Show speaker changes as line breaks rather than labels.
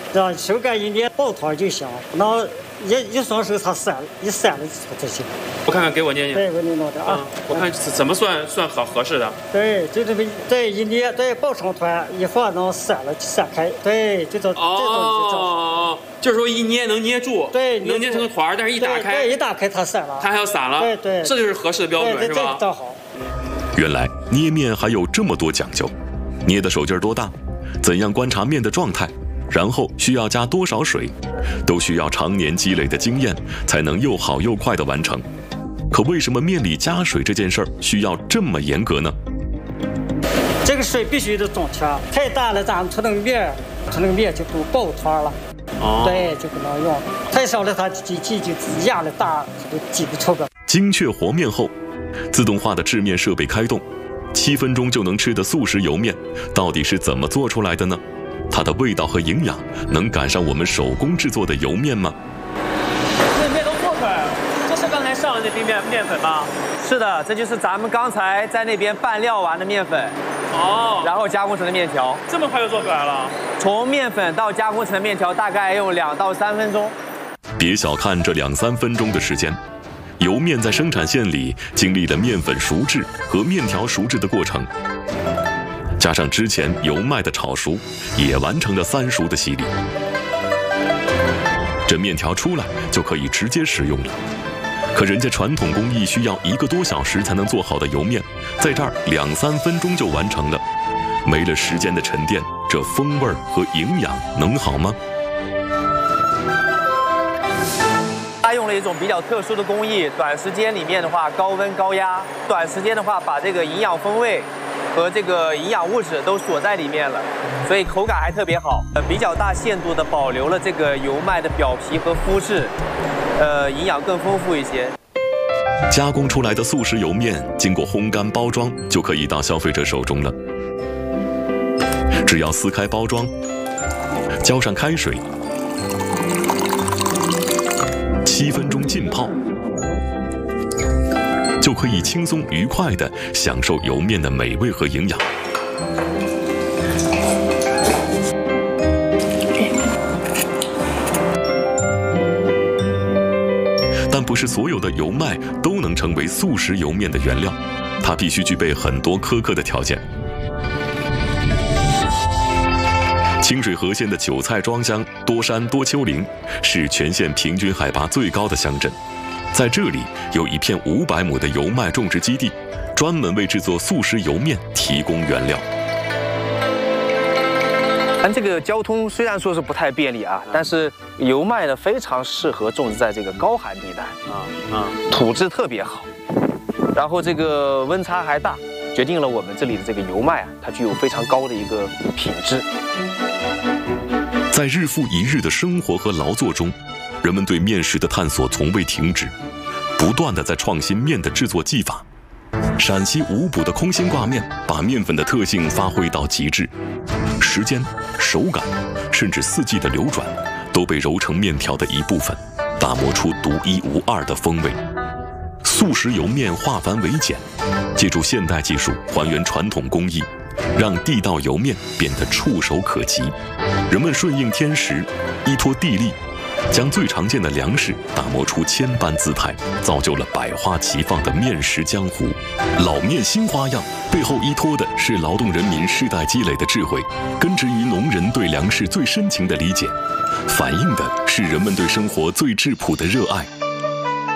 让手擀一捏爆团就行，那一双手它散了就行。
我看看，给我捏捏。
对，给你弄的啊。
我看怎么算合适的。
对，就这么对一捏，对爆成团，一放能散开。对，这种
就是说一捏能捏住，
对，
能捏成个团，但是一打开，
对，一打开它散了，
它还要散了。
对，
这就是合适的标准，是吧？
正好。
原来捏面还有这么多讲究，捏的手劲儿多大，怎样观察面的状态，然后需要加多少水，都需要常年积累的经验才能又好又快地完成。可为什么面里加水这件事儿需要这么严格呢？
这个水必须得中调，太大了咱们出那个面就不爆团了。对，就不能用。太少了它机器就压力大，它就挤不出个。
精确和面后，自动化的制面设备开动，7分钟就能吃的速食油面，到底是怎么做出来的呢？它的味道和营养能赶上我们手工制作的油面吗？
这面都做出来了，这是刚才上的那批面粉吗？
是的，这就是咱们刚才在那边拌料完的面粉，然后加工成的面条。
这么快就做出来了？
从面粉到加工成的面条，大概用2到3分钟。
别小看这2、3分钟的时间，油面在生产线里经历了面粉熟制和面条熟制的过程，加上之前油麦的炒熟，也完成了3熟的洗礼。这面条出来就可以直接食用了。可人家传统工艺需要1个多小时才能做好的油面，在这儿2、3分钟就完成了。没了时间的沉淀，这风味和营养能好吗？
它用了一种比较特殊的工艺，短时间里面的话高温高压，短时间的话把这个营养风味和这个营养物质都锁在里面了，所以口感还特别好。比较大限度的保留了这个油麦的表皮和肤质，营养更丰富一些。
加工出来的速食油面经过烘干包装，就可以到消费者手中了。只要撕开包装，浇上开水，7分钟浸泡，就可以轻松愉快地享受油面的美味和营养。但不是所有的油麦都能成为速食油面的原料，它必须具备很多苛刻的条件。清水河县的韭菜庄乡多山多丘陵是全县平均海拔最高的乡镇，在这里有一片500亩的油麦种植基地，专门为制作速食油面提供原料。
但这个交通虽然说是不太便利啊，但是油麦呢非常适合种植在这个高寒地带土质特别好，然后这个温差还大，决定了我们这里的这个油麦啊，它具有非常高的一个品质。
在日复一日的生活和劳作中，人们对面食的探索从未停止，不断地在创新面的制作技法。陕西五补的空心挂面把面粉的特性发挥到极致，时间、手感，甚至四季的流转，都被揉成面条的一部分，打磨出独一无二的风味。速食油面化繁为简，借助现代技术还原传统工艺，让地道油面变得触手可及。人们顺应天时，依托地利，将最常见的粮食打磨出千般姿态，造就了百花齐放的面食江湖。老面新花样，背后依托的是劳动人民世代积累的智慧，根植于农人对粮食最深情的理解，反映的是人们对生活最质朴的热爱。